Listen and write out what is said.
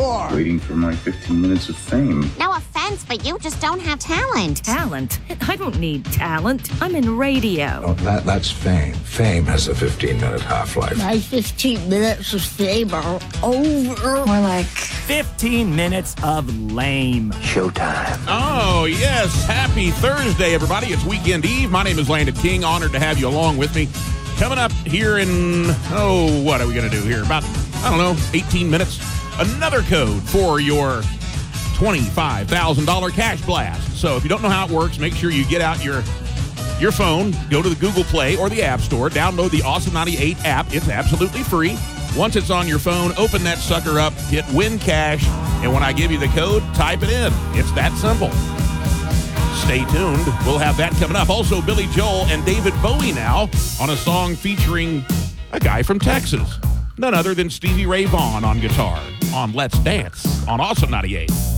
for? Waiting for my 15 minutes of fame. No offense, but you just don't have talent. Talent? I don't need talent. I'm in radio. Oh, that's fame. Fame has a 15-minute half-life. My 15 minutes of fame are over. More like 15 minutes of lame. Showtime. Oh, yes. Happy Thursday, everybody. It's Weekend Eve. My name is Landon King. Honored to have you along with me. Coming up here in, what are we going to do here? About, 18 minutes. Another code for your $25,000 cash blast. So if you don't know how it works, make sure you get out your phone, go to the Google Play or the App Store, download the Awesome 98 app. It's absolutely free. Once it's on your phone, open that sucker up, hit Win Cash, and when I give you the code, type it in. It's that simple. Stay tuned. We'll have that coming up. Also, Billy Joel and David Bowie now on a song featuring a guy from Texas. None other than Stevie Ray Vaughan on guitar on Let's Dance on Awesome 98.